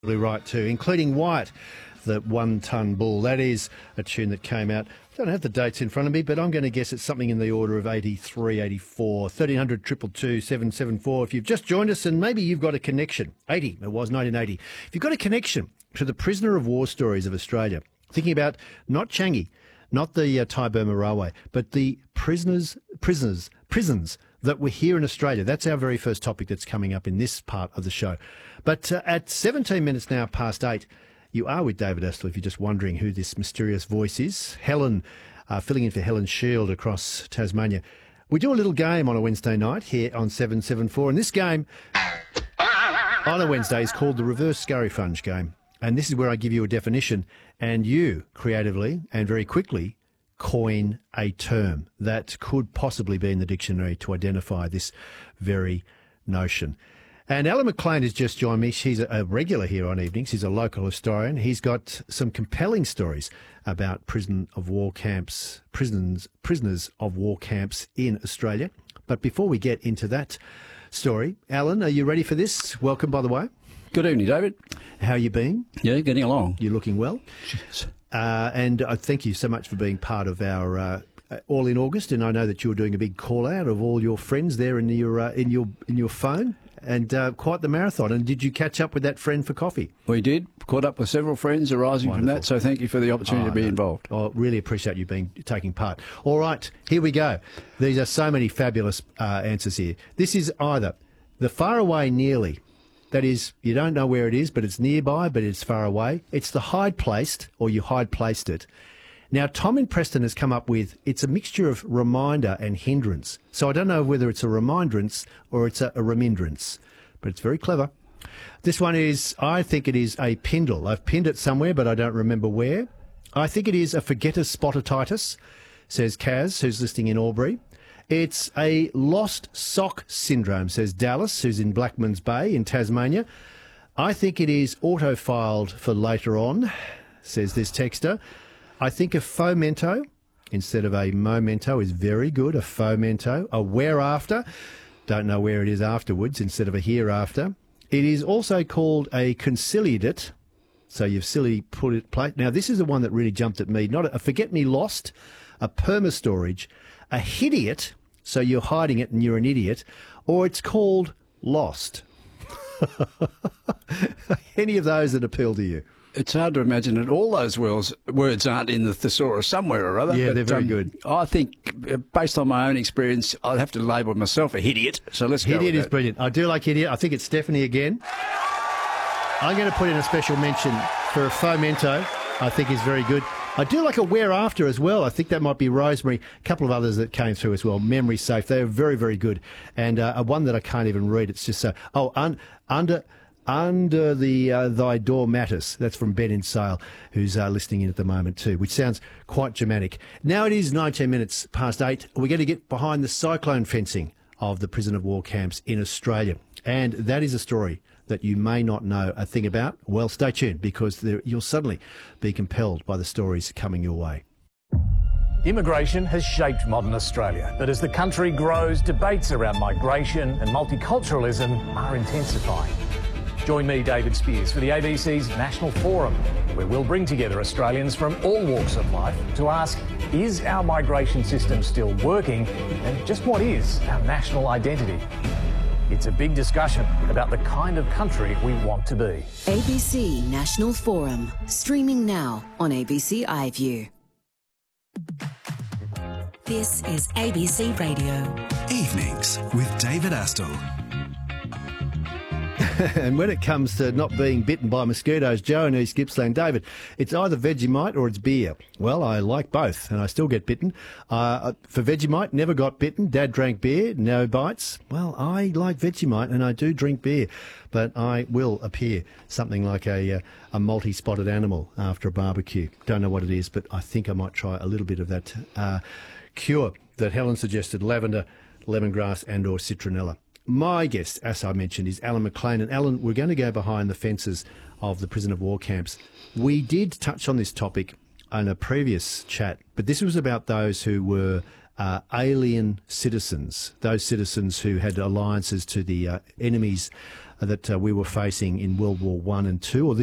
Right too, including White, the one-ton bull. That is a tune that came out. I don't have the dates in front of me, but I'm going to guess it's something in the order of 83, 84, 1300 222 774. If you've just joined us and maybe you've got a connection, it was 1980. If you've got a connection to the prisoner of war stories of Australia, thinking about not Changi, not the Thai-Burma Railway, but the prisons that were here in Australia. That's our very first topic that's coming up in this part of the show. But at 17 minutes now past 8, you are with David Astle if you're just wondering who this mysterious voice is. Helen, filling in for Helen Shield across Tasmania. We do a little game on a Wednesday night here on 774, and this game on a Wednesday is called the Reverse Scurryfunge game. And this is where I give you a definition, and you, creatively and very quickly, coin a term that could possibly be in the dictionary to identify this very notion. And Alan McLean has just joined me. She's a regular here on evenings. He's a local historian. He's got some compelling stories about prisoners of war camps in Australia. But before we get into that story, Alan, are you ready for this? Welcome, by the way. Good evening, David. How you been? Yeah, getting along. You looking well? Yes. And I thank you so much for being part of our All in August. And I know that you're doing a big call out of all your friends there in your phone, and quite the marathon. And did you catch up with that friend for coffee? We did. Caught up with several friends arising from that. So thank you for the opportunity to be involved. I really appreciate you taking part. All right, here we go. These are so many fabulous answers here. This is either the far away nearly. That is, you don't know where it is, but it's nearby, but it's far away. It's the hide-placed, or you hide-placed it. Now, Tom in Preston has come up with, it's a mixture of reminder and hindrance. So I don't know whether it's a remindrance or it's a remindrance, but it's very clever. This one is, I think it is a pindle. I've pinned it somewhere, but I don't remember where. I think it is a forgetter's spottitis, says Kaz, who's listening in Albury. It's a lost sock syndrome, says Dallas, who's in Blackman's Bay in Tasmania. I think it is auto-filed for later on, says this texter. I think a fomento instead of a momento is very good, a fomento. A whereafter, don't know where it is afterwards, instead of a hereafter. It is also called a conciliate, so you've silly put it plate. Now, this is the one that really jumped at me. Not a forget-me-lost, a perma-storage, a hidiot, so you're hiding it and you're an idiot, or it's called lost. Any of those that appeal to you? It's hard to imagine that all those words aren't in the thesaurus somewhere or other. Yeah, but, they're very good. I think, based on my own experience, I'd have to label myself a hidiot. So let's go with Hidiot is that. brilliant. I do like idiot. I think it's Stephanie again. I'm going to put in a special mention for a fomento. I think is very good. I do like a whereafter as well. I think that might be Rosemary. A couple of others that came through as well. Memory safe. They are very, very good. And one that I can't even read. It's just under the thy door matters. That's from Ben in Sale, who's listening in at the moment too, which sounds quite dramatic. Now it is 19 minutes past 8. We're going to get behind the cyclone fencing of the prison of war camps in Australia. And that is a story that you may not know a thing about. Well, stay tuned, because you'll suddenly be compelled by the stories coming your way. Immigration has shaped modern Australia, but as the country grows, debates around migration and multiculturalism are intensifying. Join me, David Spears, for the ABC's National Forum, where we'll bring together Australians from all walks of life to ask, is our migration system still working, and just what is our national identity? It's a big discussion about the kind of country we want to be. ABC National Forum, streaming now on ABC iView. This is ABC Radio. Evenings with David Astle. And when it comes to not being bitten by mosquitoes, Joe in East Gippsland, David, it's either Vegemite or it's beer. Well, I like both, and I still get bitten. For Vegemite, never got bitten. Dad drank beer, no bites. Well, I like Vegemite, and I do drink beer, but I will appear something like a multi-spotted animal after a barbecue. Don't know what it is, but I think I might try a little bit of that cure that Helen suggested, lavender, lemongrass and or citronella. My guest, as I mentioned, is Alan McLean. And Alan, we're going to go behind the fences of the prison of war camps. We did touch on this topic in a previous chat, but this was about those who were alien citizens, those citizens who had alliances to the enemies that we were facing in World War I and II, or